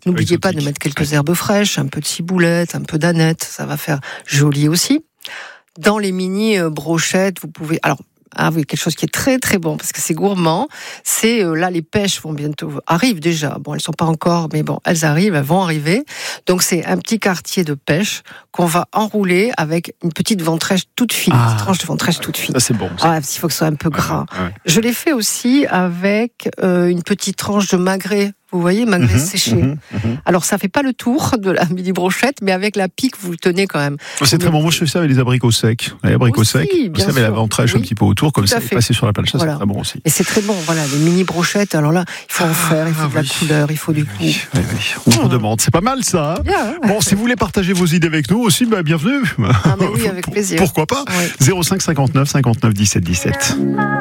N'oubliez pas de mettre quelques herbes fraîches, un peu de ciboulette, un peu d'aneth, ça va faire joli aussi. Dans les mini brochettes, vous pouvez... Alors, oui, quelque chose qui est très très bon parce que c'est gourmand. C'est là, les pêches arrivent déjà. Bon, elles sont pas encore, mais bon, elles vont arriver. Donc c'est un petit quartier de pêche qu'on va enrouler avec une petite ventrèche toute fine, une petite tranche de ventrèche toute fine. Ça c'est bon. Il faut que ce soit un peu gras. Ouais. Je l'ai fait aussi avec une petite tranche de magret. Vous voyez, magret séché. Alors, ça fait pas le tour de la mini brochette, mais avec la pique, vous le tenez quand même. C'est très bon. Moi, je fais ça avec les abricots secs. Les abricots secs, vous savez, la ventrèche un petit peu autour, comme ça, passer sur la plancha, c'est très bon aussi. Et c'est très bon, voilà, les mini brochettes. Alors là, il faut en faire, il faut de la couleur, il faut du goût. On en demande. C'est pas mal, ça. Bon, si vous voulez partager vos idées avec nous aussi, bienvenue. Oui, avec plaisir. Pourquoi pas. 05 59 59 17 17.